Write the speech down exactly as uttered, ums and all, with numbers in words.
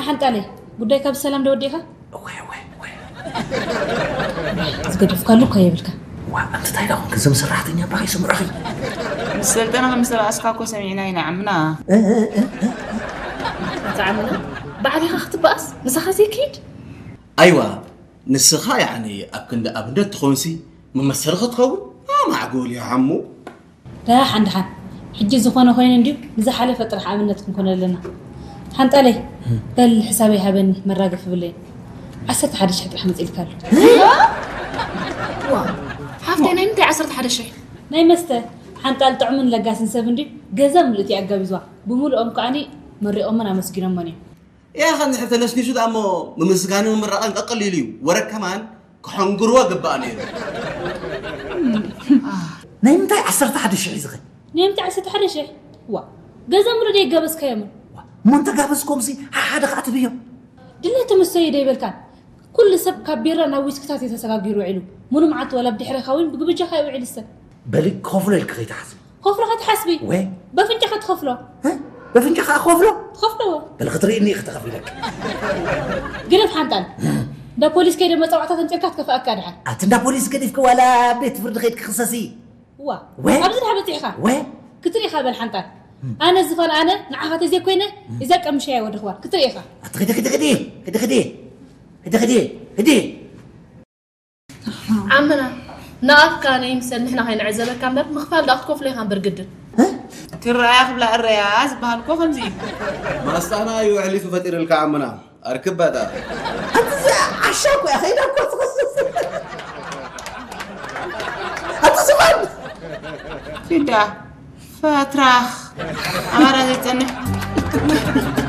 حنت عليه بدي كاب سلام دوديها وي وي وي زقدف كلو كيبلك وانت تايدا كزم سرحتني باي سمرخي السلطنة مثل أسكاكو سمعنا ينعمنا تعملنا بعدها خط بأس مسخسي كيد ايوه نسخه يعني اكن ابدت تخونسي ممثل خطخو ما معقول يا عمو راح عند حد حجي زخانه خوين نديو مزحله فطرح امنتكم كنا لنا حنت عليه بل حسابي هبني مراقف بالليل عسرت حد شحت احمد الكال وا حافتي انا متى عسرت حد شي ناي مسته حنت قال طعمن لقاس نسفندي غزم لتي اغابيزوا بمول ام كاني مريኦም انا مسكينه مني يا اخي حتى لسني شو دامو ممسغانو مرقان قليليو ورا كمان كحنغروا غباني ناي متى عسرت حد شي زغ ناي متى عسرت حد شي وا غزم لدي غبس كيمن مو انت غابسكم سي حدا قاتبيو دلته مسيده يبلكان كل سب كبيره ناويس كتاتي تسغاغيرو علو منو معت ولا بدحره خوين بغبجه خاوي علسه بلك خفله الكريت حسب خفله تحسبي وي بفنجه خفله ها بفنجه خفله خفله بالخطري اني اختخفي لك قلب حنتان دا بوليس كيد مصوعته تنجكات كفاك دحا اتندا بوليس كديفك ولا بيت فرد خيت خصصي وا وي ابزر حبتيخا وي كتريخا بالحنتان انا زفان انا نعاخات زي كوينه اذا قمشي ود خوار كتريخا اتخدي خدي خدي خدي خدي خدي خدي خدي عمنا ناف كان يمسل نحنا هاي نعزلك كان باب مخفال داخل كفلي خان برقدن ترى بلا الرياض بهالكو خمزي ما استانا يوعلي في فتير الكعمنا اركب هذا انت عشاك يا اخي ده خصص انت زمان كده فترة أمارة زي تنه